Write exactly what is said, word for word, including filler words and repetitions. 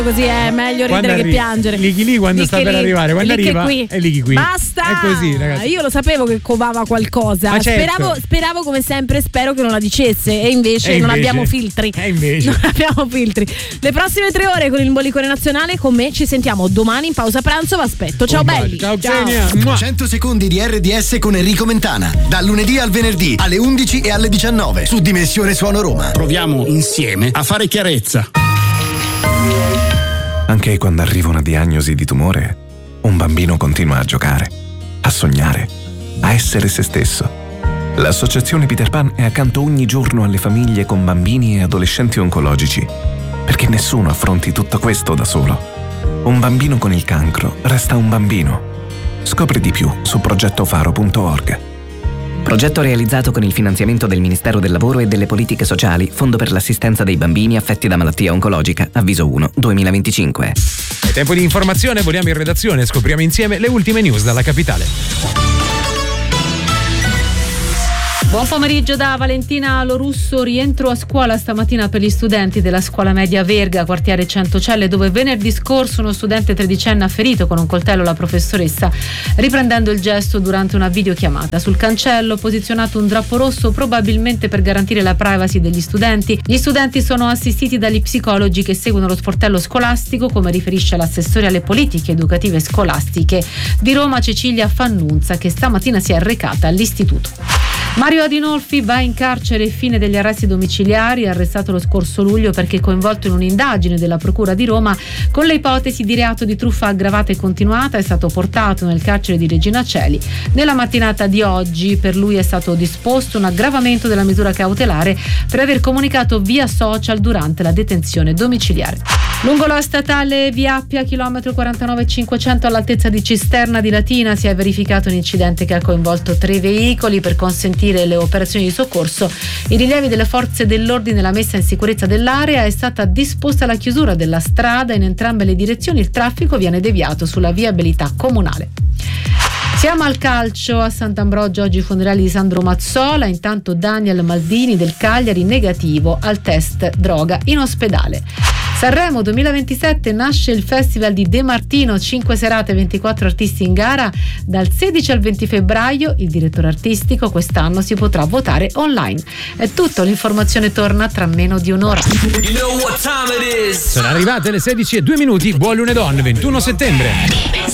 Così è meglio ridere che arri- piangere. Lighi lì quando sta per arrivare, quando arriva qui. e lighi qui. Basta! È così, ragazzi. Io lo sapevo che covava qualcosa. Ma certo. Speravo, speravo come sempre, spero che non la dicesse. E invece, E non invece. abbiamo filtri. E invece. Non abbiamo filtri. Le prossime tre ore con il Bollicone Nazionale con me ci sentiamo domani in pausa pranzo. Vi aspetto. Ciao Un belli. bacio. Ciao Xenia. cento secondi di R D S con Enrico Mentana. Dal lunedì al venerdì alle undici e alle diciannove su Dimensione Suono Roma. Proviamo insieme a fare chiarezza. Anche quando arriva una diagnosi di tumore, un bambino continua a giocare, a sognare, a essere se stesso. L'associazione Peter Pan è accanto ogni giorno alle famiglie con bambini e adolescenti oncologici, perché nessuno affronti tutto questo da solo. Un bambino con il cancro resta un bambino. Scopri di più su progetto faro punto org. Progetto realizzato con il finanziamento del Ministero del Lavoro e delle Politiche Sociali, Fondo per l'assistenza dei bambini affetti da malattia oncologica, Avviso uno duemilaventicinque. È tempo di informazione, voliamo in redazione e scopriamo insieme le ultime news dalla capitale. Buon pomeriggio da Valentina Lorusso. Rientro a scuola stamattina per gli studenti della scuola media Verga, quartiere Centocelle, dove venerdì scorso uno studente tredicenne ha ferito con un coltello la professoressa, riprendendo il gesto durante una videochiamata. Sul cancello posizionato un drappo rosso, probabilmente per garantire la privacy degli studenti. Gli studenti sono assistiti dagli psicologi che seguono lo sportello scolastico, come riferisce l'assessore alle politiche educative scolastiche di Roma Cecilia Fannunza, che stamattina si è recata all'istituto. Mario Adinolfi va in carcere, fine degli arresti domiciliari, arrestato lo scorso luglio perché coinvolto in un'indagine della Procura di Roma con le ipotesi di reato di truffa aggravata e continuata. È stato portato nel carcere di Regina Coeli. Nella mattinata di oggi per lui è stato disposto un aggravamento della misura cautelare per aver comunicato via social durante la detenzione domiciliare. Lungo la statale Via Appia, chilometro quarantanove cinquecento all'altezza di Cisterna di Latina, si è verificato un incidente che ha coinvolto tre veicoli. Per consentire le operazioni di soccorso, i rilievi delle forze dell'ordine e la messa in sicurezza dell'area, è stata disposta la chiusura della strada in entrambe le direzioni. Il traffico viene deviato sulla viabilità comunale. Siamo al calcio. A Sant'Ambrogio oggi funerali di Sandro Mazzola. Intanto Daniel Maldini del Cagliari negativo al test droga in ospedale. Sanremo duemilaventisette, nasce il Festival di De Martino, cinque serate, ventiquattro artisti in gara dal sedici al venti febbraio. Il direttore artistico quest'anno si potrà votare online. È tutto, l'informazione torna tra meno di un'ora. Sono arrivate le sedici e due minuti, buon lunedì, ventuno settembre.